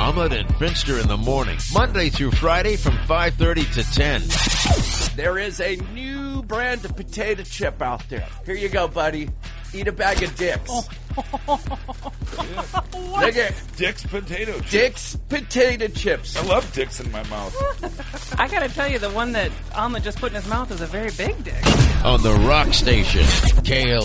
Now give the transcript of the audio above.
Ahmed and Finster in the morning, Monday through Friday from 5:30 to 10. There is a new brand of potato chip out there. Here you go, buddy. Eat a bag of Dick's. Look at Dick's potato chips. Dick's potato chips. I love Dick's in my mouth. I gotta tell you, the one that Ahmed just put in his mouth is a very big dick. On the Rock Station, KL.